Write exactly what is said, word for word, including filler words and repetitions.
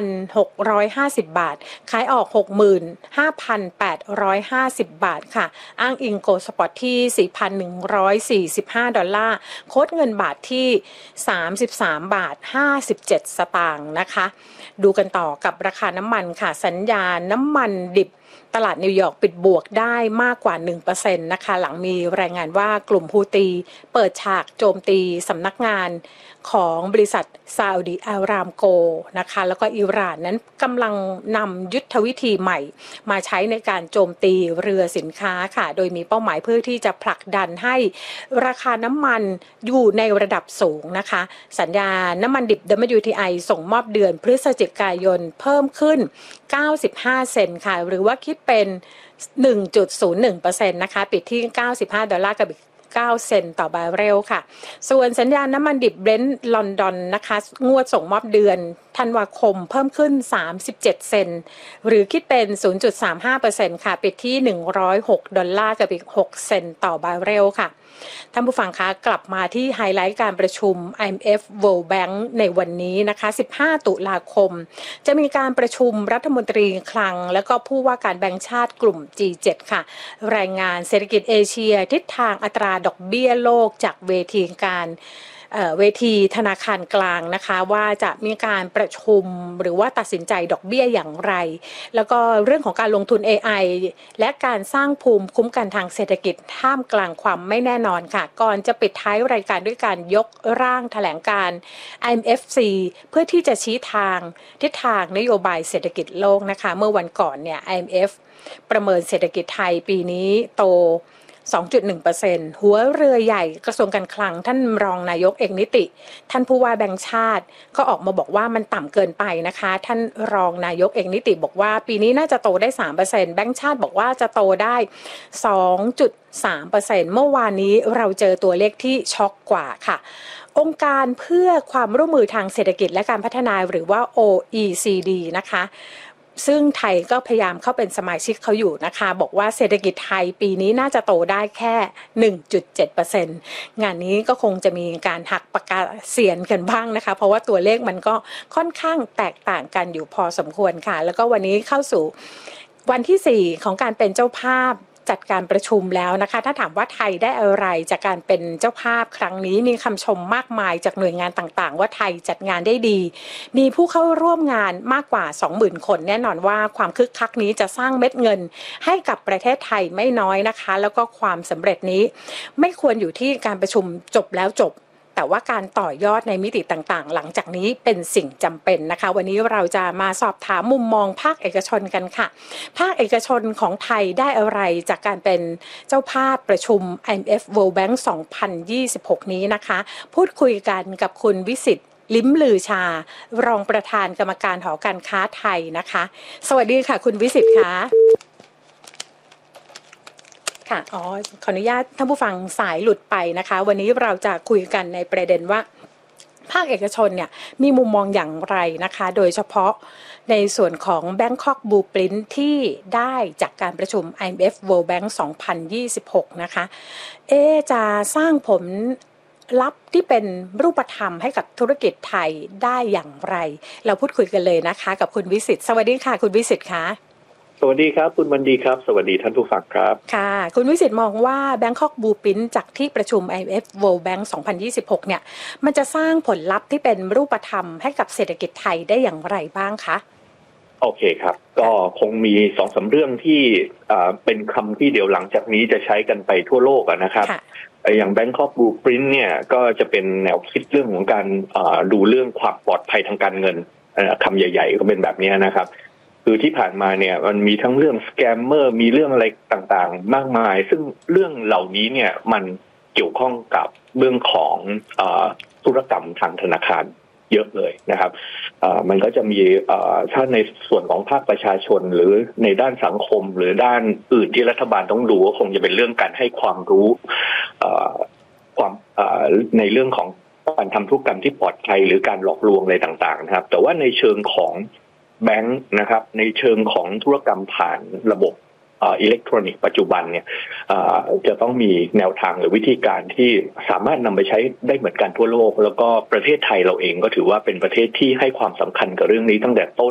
นหกร้อยห้าสิบบาทขายออก หกหมื่นห้าพันแปดร้อยห้าสิบบาทค่ะอ้างอิงโกลด์สปอตที่ สี่พันหนึ่งร้อยสี่สิบห้าดอลลาร์โค้ดเงินบาทที่สามสิบสามบาทห้าสิบเจ็ดสตางค์นะคะดูกันต่อกับราคาน้ำมันค่ะสัญญาณน้ำมันดิบตลาดนิวยอร์กปิดบวกได้มากกว่า หนึ่งเปอร์เซ็นต์ นะคะหลังมีรายงานว่ากลุ่มฮูตีเปิดฉากโจมตีสำนักงานของบริษัทซาอุดิอารามโกนะคะแล้วก็อิหร่านนั้นกำลังนำยุทธวิธีใหม่มาใช้ในการโจมตีเรือสินค้าค่ะโดยมีเป้าหมายเพื่อที่จะผลักดันให้ราคาน้ำมันอยู่ในระดับสูงนะคะสัญญาน้ำมันดิบ ดับเบิลยู ที ไอ ส่งมอบเดือนพฤศจิกายนเพิ่มขึ้นเก้าสิบห้าเซนต์ค่ะหรือว่าคิดเป็น หนึ่งจุดศูนย์หนึ่งเปอร์เซ็นต์ นะคะปิดที่เก้าสิบห้าดอลลาร์กับอีกเก้าเซนต์ต่อบาร์เรลค่ะส่วนสัญญาณน้ำมันดิบเบรนท์ลอนดอนนะคะงวดส่งมอบเดือนธันวาคมเพิ่มขึ้นสามสิบเจ็ดเซนต์หรือคิดเป็น ศูนย์จุดสามห้าเปอร์เซ็นต์ ค่ะปิดที่หนึ่งร้อยหกดอลลาร์กับอีกหกเซนต์ต่อบาร์เรลค่ะท่านผู้ฟังคะกลับมาที่ไฮไลท์การประชุม ไอ เอ็ม เอฟ World Bank ในวันนี้นะคะสิบห้าตุลาคมจะมีการประชุมรัฐมนตรีคลังและก็ผู้ว่าการแบงก์ชาติกลุ่ม จี เจ็ด ค่ะรายงานเศรษฐกิจเอเชียทิศทางอัตราดอกเบี้ยโลกจากเวทีการเวทีธนาคารกลางนะคะว่าจะมีการประชุมหรือว่าตัดสินใจดอกเบี้ยอย่างไรแล้วก็เรื่องของการลงทุน เอ ไอ และการสร้างภูมิคุ้มกันทางเศรษฐกิจท่ามกลางความไม่แน่นอนค่ะก่อนจะปิดท้ายรายการด้วยการยกร่างแถลงการ ไอ เอ็ม เอฟ ซี เพื่อที่จะชี้ทางทิศทางนโยบายเศรษฐกิจโลกนะคะเมื่อวันก่อนเนี่ย ไอ เอ็ม เอฟ ประเมินเศรษฐกิจไทยปีนี้โตสองจุดหนึ่งเปอร์เซ็นต์ หัวเรือใหญ่กระทรวงการคลังท่านรองนายกเอกนิติท่านผู้ว่าแบงก์ชาติก็ออกมาบอกว่ามันต่ำเกินไปนะคะท่านรองนายกเอกนิติบอกว่าปีนี้น่าจะโตได้ สามเปอร์เซ็นต์ แบงก์ชาติบอกว่าจะโตได้ สองจุดสามเปอร์เซ็นต์ เมื่อวานนี้เราเจอตัวเลขที่ช็อกกว่าค่ะองค์การเพื่อความร่วมมือทางเศรษฐกิจและการพัฒนาหรือว่า โอ อี ซี ดี นะคะซึ่งไทยก็พยายามเข้าเป็นสมาชิกเขาอยู่นะคะบอกว่าเศรษฐกิจไทยปีนี้น่าจะโตได้แค่ หนึ่งจุดเจ็ดเปอร์เซ็นต์ งานนี้ก็คงจะมีการหักปากกาเสียนกันบ้างนะคะเพราะว่าตัวเลขมันก็ค่อนข้างแตกต่างกันอยู่พอสมควรค่ะแล้วก็วันนี้เข้าสู่วันที่สี่ของการเป็นเจ้าภาพจัดการประชุมแล้วนะคะถ้าถามว่าไทยได้อะไรจากการเป็นเจ้าภาพครั้งนี้มีคำชมมากมายจากหน่วยงานต่างๆว่าไทยจัดงานได้ดีมีผู้เข้าร่วมงานมากกว่า สองหมื่น คนแน่นอนว่าความคึกคักนี้จะสร้างเม็ดเงินให้กับประเทศไทยไม่น้อยนะคะแล้วก็ความสำเร็จนี้ไม่ควรอยู่ที่การประชุมจบแล้วจบแต่ว่าการต่อยอดในมิติต่างๆหลังจากนี้เป็นสิ่งจำเป็นนะคะวันนี้เราจะมาสอบถามมุมมองภาคเอกชนกันค่ะภาคเอกชนของไทยได้อะไรจากการเป็นเจ้าภาพประชุม ไอ เอ็ม เอฟ World Bank สองพันยี่สิบหกนี้นะคะพูดคุยกันกับคุณวิสิทธิ์ลิ้มลือชารองประธานกรรมการหอการค้าไทยนะคะสวัสดีค่ะคุณวิสิทธิ์ค่ะค่ะอ๋อขออนุญาตท่านผู้ฟังสายหลุดไปนะคะวันนี้เราจะคุยกันในประเด็นว่าภาคเอกชนเนี่ยมีมุมมองอย่างไรนะคะโดยเฉพาะในส่วนของ Bangkok Blueprint ที่ได้จากการประชุม ไอ เอ็ม เอฟ World Bank สองพันยี่สิบหกนะคะเอ๊ะจะสร้างผลลัพธ์ที่เป็นรูปธรรมให้กับธุรกิจไทยได้อย่างไรเราพูดคุยกันเลยนะคะกับคุณวิสิทธิ์สวัสดีค่ะคุณวิสิทธิ์ค่ะสวัสดีครับคุณวันดีครับสวัสดีท่านผู้ฟังครับค่ะคุณวิสิทธิ์มองว่า Bangkok Blueprint จากที่ประชุม ไอ เอ็ม เอฟ World Bank สองพันยี่สิบหกเนี่ยมันจะสร้างผลลัพธ์ที่เป็นรูปธรรมให้กับเศรษฐกิจไทยได้อย่างไรบ้างคะโอเคครับก็คงมี สองสาม เรื่องที่เป็นคำที่เดี๋ยวหลังจากนี้จะใช้กันไปทั่วโลกนะครับอย่าง Bangkok Blueprint เนี่ยก็จะเป็นแนวคิดเรื่องของการดูเรื่องความปลอดภัยทางการเงินคำใหญ่ๆก็เป็นแบบนี้นะครับคือที่ผ่านมาเนี่ยมันมีทั้งเรื่องสแกมเมอร์มีเรื่องอะไรต่างๆมากมายซึ่งเรื่องเหล่านี้เนี่ยมันเกี่ยวข้องกับเรื่องของธุรกรรมทางธนาคารเยอะเลยนะครับมันก็จะมีถ้าในส่วนของภาคประชาชนหรือในด้านสังคมหรือด้านอื่นที่รัฐบาลต้องดูก็คงจะเป็นเรื่องการให้ความรู้ความในเรื่องของการทำธุรกรรมที่ปลอดภัยหรือการหลอกลวงอะไรต่างๆนะครับแต่ว่าในเชิงของแบงค์นะครับในเชิงของธุรกรรมผ่านระบบอิเล็กทรอนิกส์ปัจจุบันเนี่ยจะต้องมีแนวทางหรือวิธีการที่สามารถนำไปใช้ได้เหมือนกันทั่วโลกแล้วก็ประเทศไทยเราเองก็ถือว่าเป็นประเทศที่ให้ความสำคัญกับเรื่องนี้ตั้งแต่ต้น